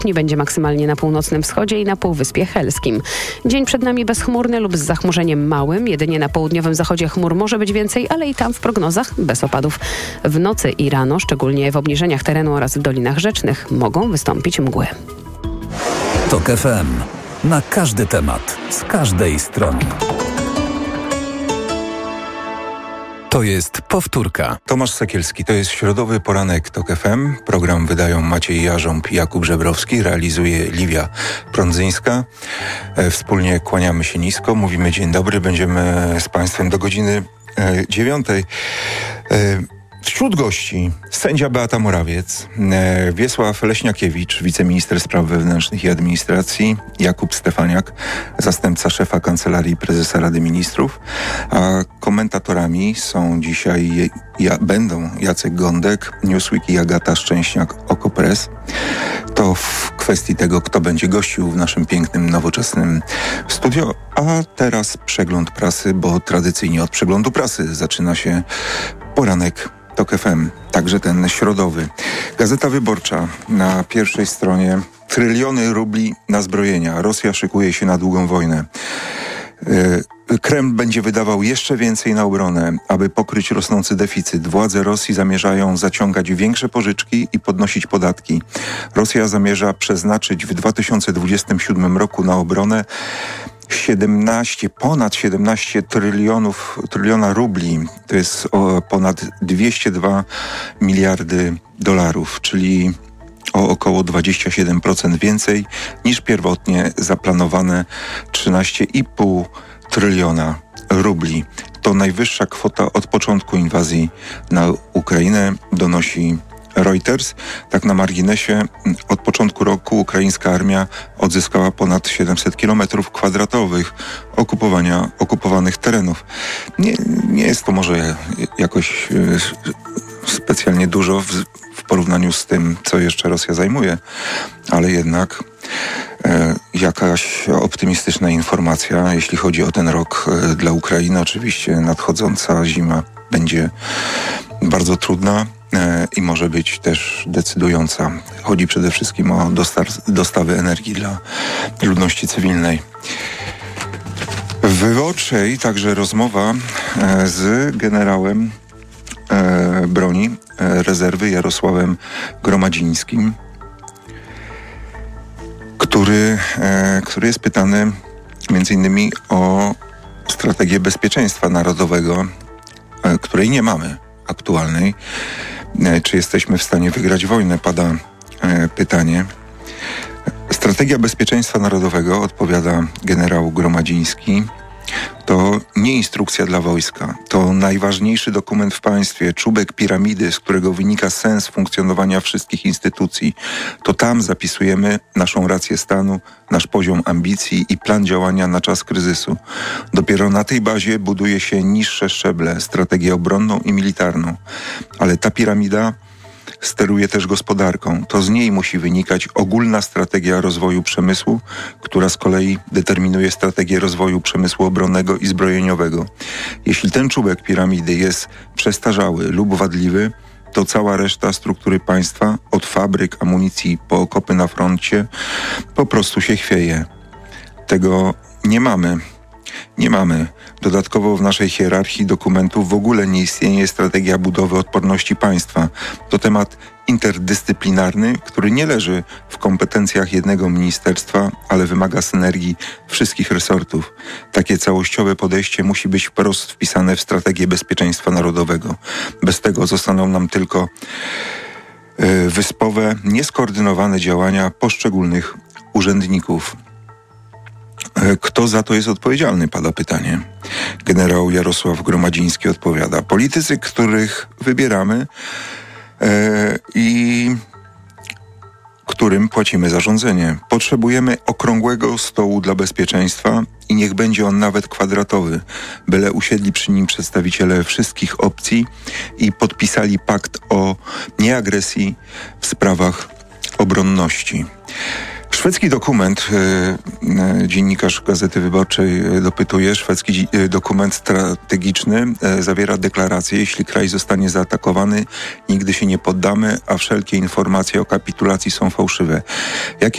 Będzie maksymalnie na północnym wschodzie i na Półwyspie Helskim. Dzień przed nami bezchmurny lub z zachmurzeniem małym. Jedynie na południowym zachodzie chmur może być więcej, ale i tam w prognozach bez opadów. W nocy i rano, szczególnie w obniżeniach terenu oraz w dolinach rzecznych, mogą wystąpić mgły. TOK FM. Na każdy temat, z każdej strony. To jest powtórka. Tomasz Sekielski, to jest środowy poranek TOK FM. Program wydają Maciej Jarząb i Jakub Żebrowski. Realizuje Liwia Prądzyńska. Wspólnie kłaniamy się nisko. Mówimy dzień dobry. Będziemy z Państwem do godziny 9. Wśród gości sędzia Beata Morawiec, Wiesław Leśniakiewicz, wiceminister spraw wewnętrznych i administracji, Jakub Stefaniak, zastępca szefa Kancelarii Prezesa Rady Ministrów, a komentatorami są dzisiaj będą Jacek Gądek, Newsweek i Agata Szczęśniak, Okopres. To w kwestii tego, kto będzie gościł w naszym pięknym, nowoczesnym studio. A teraz przegląd prasy, bo tradycyjnie od przeglądu prasy zaczyna się poranek TOK FM, także ten środowy. Gazeta Wyborcza na pierwszej stronie: tryliony rubli na zbrojenia. Rosja szykuje się na długą wojnę. Kreml będzie wydawał jeszcze więcej na obronę, aby pokryć rosnący deficyt. Władze Rosji zamierzają zaciągać większe pożyczki i podnosić podatki. Rosja zamierza przeznaczyć w 2027 roku na obronę ponad 17 tryliona rubli, to jest ponad 202 miliardy dolarów, czyli o około 27% więcej niż pierwotnie zaplanowane 13,5 tryliona rubli. To najwyższa kwota od początku inwazji na Ukrainę, donosi Reuters. Tak na marginesie, od początku roku ukraińska armia odzyskała ponad 700 km² okupowanych terenów. Nie jest to może jakoś specjalnie dużo w porównaniu z tym, co jeszcze Rosja zajmuje, ale jednak jakaś optymistyczna informacja, jeśli chodzi o ten rok dla Ukrainy. Oczywiście nadchodząca zima będzie bardzo trudna i może być też decydująca. Chodzi przede wszystkim o dostawy energii dla ludności cywilnej. W Wyborczej także rozmowa z generałem broni rezerwy Jarosławem Gromadzińskim, który jest pytany m.in. o strategię bezpieczeństwa narodowego, której nie mamy aktualnej. Czy jesteśmy w stanie wygrać wojnę? Pada pytanie. Strategia bezpieczeństwa narodowego, odpowiada generał Gromadziński, to nie instrukcja dla wojska. To najważniejszy dokument w państwie, czubek piramidy, z którego wynika sens funkcjonowania wszystkich instytucji. To tam zapisujemy naszą rację stanu, nasz poziom ambicji i plan działania na czas kryzysu. Dopiero na tej bazie buduje się niższe szczeble, strategię obronną i militarną. Ale ta piramida steruje też gospodarką. To z niej musi wynikać ogólna strategia rozwoju przemysłu, która z kolei determinuje strategię rozwoju przemysłu obronnego i zbrojeniowego. Jeśli ten czubek piramidy jest przestarzały lub wadliwy, to cała reszta struktury państwa, od fabryk, amunicji po okopy na froncie, po prostu się chwieje. Tego nie mamy. Dodatkowo w naszej hierarchii dokumentów w ogóle nie istnieje strategia budowy odporności państwa. To temat interdyscyplinarny, który nie leży w kompetencjach jednego ministerstwa, ale wymaga synergii wszystkich resortów. Takie całościowe podejście musi być wprost wpisane w strategię bezpieczeństwa narodowego. Bez tego zostaną nam tylko wyspowe, nieskoordynowane działania poszczególnych urzędników. Kto za to jest odpowiedzialny? Pada pytanie. Generał Jarosław Gromadziński odpowiada: politycy, których wybieramy i którym płacimy za rządzenie. Potrzebujemy okrągłego stołu dla bezpieczeństwa i niech będzie on nawet kwadratowy, byle usiedli przy nim przedstawiciele wszystkich opcji i podpisali pakt o nieagresji w sprawach obronności. Szwedzki dokument, dziennikarz Gazety Wyborczej dopytuje, szwedzki dokument strategiczny zawiera deklarację: jeśli kraj zostanie zaatakowany, nigdy się nie poddamy, a wszelkie informacje o kapitulacji są fałszywe. Jakie